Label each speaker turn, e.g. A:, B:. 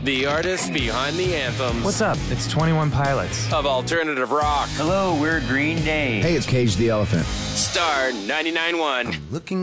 A: the artists behind the anthems
B: What's up? It's 21 Pilots.
A: of alternative rock.
C: Hello, we're Green Day.
D: Hey, it's Cage the Elephant.
A: Star 99.1.
D: Looking